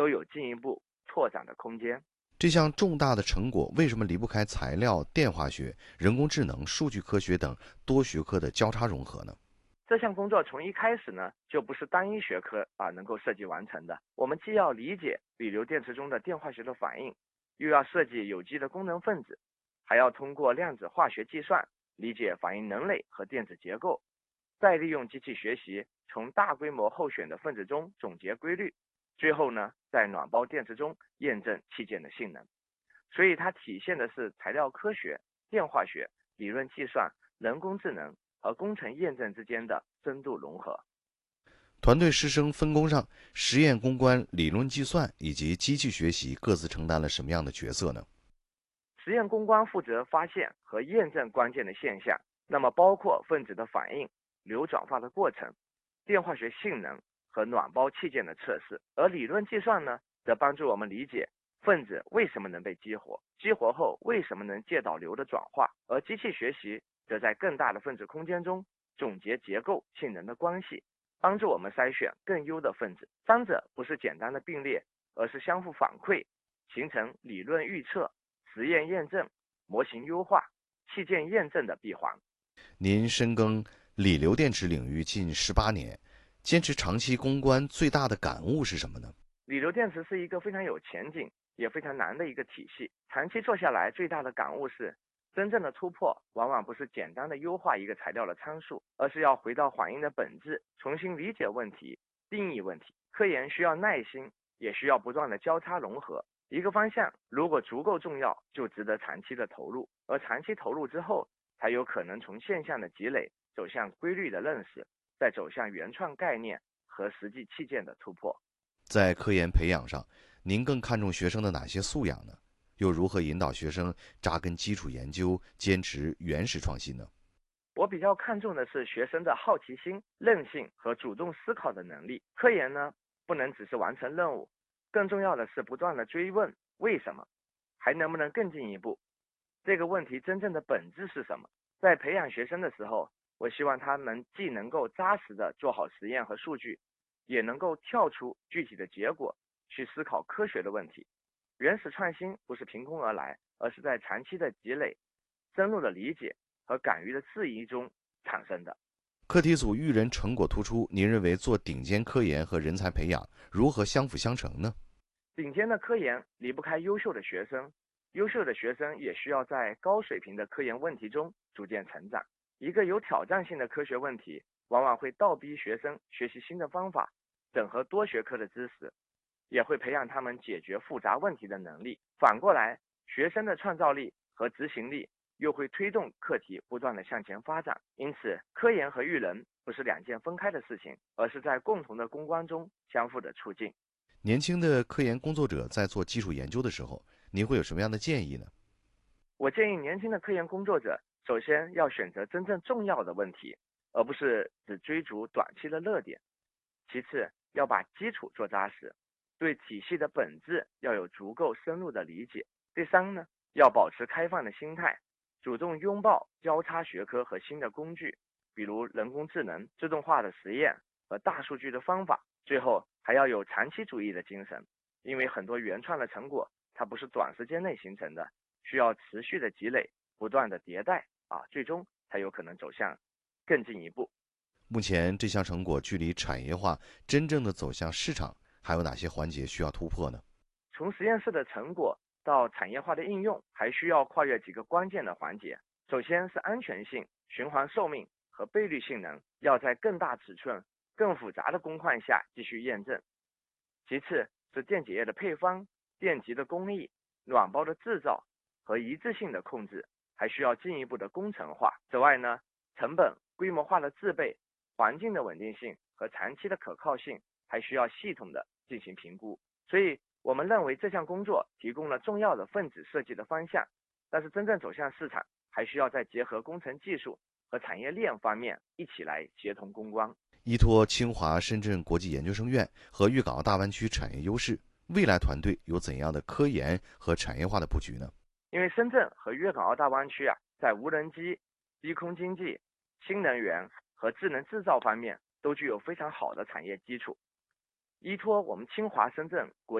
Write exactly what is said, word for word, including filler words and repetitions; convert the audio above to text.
都有进一步拓展的空间。 这项重大的成果为什么离不开材料、电化学、人工智能、数据科学等多学科的交叉融合呢？ 这项工作从一开始呢，就不是单一学科啊能够设计完成的。我们既要理解锂流电池中的电化学的反应，又要设计有机的功能分子，还要通过量子化学计算理解反应能垒和电子结构，再利用机器学习从大规模候选的分子中总结规律，最后呢，在暖包电池中验证器件的性能。所以它体现的是材料科学、电化学、理论计算、人工智能和工程验证之间的深度融合。 团队师生分工上，实验攻关、理论计算以及机器学习各自承担了什么样的角色呢？ 实验攻关负责发现和验证关键的现象，那么包括分子的反应、流转化的过程、电化学性能和暖包器件的测试。而理论计算呢，则帮助我们理解分子为什么能被激活，激活后为什么能介导流的转化。而机器学习则在更大的分子空间中总结结构性能的关系，帮助我们筛选更优的分子。三者不是简单的并列，而是相互反馈，形成理论预测、实验验证、模型优化、器件验证的闭环。 您深耕锂流电池领域近十八年，坚持长期攻关最大的感悟是什么呢？ 锂流电池是一个非常有前景也非常难的一个体系，长期做下来最大的感悟是，真正的突破往往不是简单的优化一个材料的参数，而是要回到反应的本质，重新理解问题，定义问题。科研需要耐心，也需要不断的交叉融合。一个方向如果足够重要，就值得长期的投入，而长期投入之后，才有可能从现象的积累走向规律的认识，再走向原创概念和实际器件的突破。 在科研培养上，您更看重学生的哪些素养呢？又如何引导学生扎根基础研究，坚持原始创新呢？ 我比较看重的是学生的好奇心、韧性和主动思考的能力。科研呢，不能只是完成任务，更重要的是不断的追问为什么，还能不能更进一步？这个问题真正的本质是什么？在培养学生的时候，我希望他们既能够扎实的做好实验和数据，也能够跳出具体的结果去思考科学的问题。原始创新不是凭空而来，而是在长期的积累、深入的理解和敢于的质疑中产生的。 课题组育人成果突出，您认为做顶尖科研和人才培养如何相辅相成呢？ 顶尖的科研离不开优秀的学生，优秀的学生也需要在高水平的科研问题中逐渐成长。一个有挑战性的科学问题，往往会倒逼学生学习新的方法，整合多学科的知识，也会培养他们解决复杂问题的能力。反过来，学生的创造力和执行力又会推动课题不断的向前发展。因此，科研和育人不是两件分开的事情，而是在共同的攻关中相互的促进。 年轻的科研工作者在做基础研究的时候，您会有什么样的建议呢？ 我建议年轻的科研工作者，首先要选择真正重要的问题，而不是只追逐短期的热点。其次，要把基础做扎实，对体系的本质要有足够深入的理解。第三呢，要保持开放的心态，主动拥抱交叉学科和新的工具，比如人工智能、自动化的实验和大数据的方法。最后，还要有长期主义的精神，因为很多原创的成果，它不是短时间内形成的，需要持续的积累，不断的迭代啊，最终才有可能走向更进一步。 目前这项成果距离产业化真正的走向市场，还有哪些环节需要突破呢？ 从实验室的成果到产业化的应用，还需要跨越几个关键的环节。首先是安全性、循环寿命和倍率性能，要在更大尺寸、更复杂的工况下继续验证。其次是电解液的配方、电极的工艺、暖包的制造和一致性的控制，还需要进一步的工程化。此外呢，成本、规模化的制备、环境的稳定性和长期的可靠性，还需要系统的进行评估。所以我们认为这项工作提供了重要的分子设计的方向，但是真正走向市场，还需要再结合工程技术和产业链方面一起来协同攻关。 依托清华、深圳国际研究生院和粤港澳大湾区产业优势，未来团队有怎样的科研和产业化的布局呢？ 因为深圳和粤港澳大湾区啊，在无人机、低空经济、新能源和智能制造方面都具有非常好的产业基础。依托我们清华深圳国